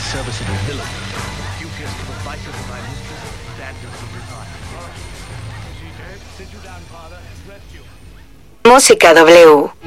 serviceable villain. Dubious to the vices of my mistress, standards of resign. Is he dead? Sit you down, father, and rest you. Música W.